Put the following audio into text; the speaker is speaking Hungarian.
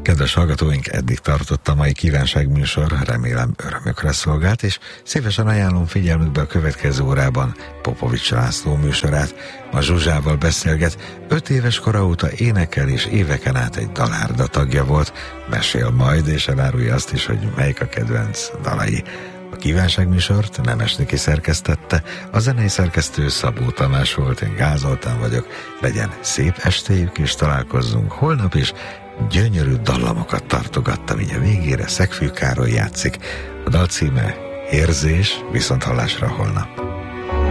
Kedves hallgatóink, eddig tartott a mai kívánságműsor, remélem örömökre szolgált, és szívesen ajánlom figyelmükbe a következő órában Popovics László műsorát. Ma Zsuzsával beszélget, 5 éves kora óta énekel és éveken át egy dalárda tagja volt, mesél majd és elárulja azt is, hogy melyik a kedvenc dalai. A kívánságműsort Nemes Niki szerkesztette, a zenei szerkesztő Szabó Tamás volt, én Gál Zoltán vagyok. Legyen szép estéjük, és találkozzunk holnap is. Gyönyörű dallamokat tartogattam, így a végére Szegfű Károly játszik. A dal címe Érzés, viszont hallásra holnap.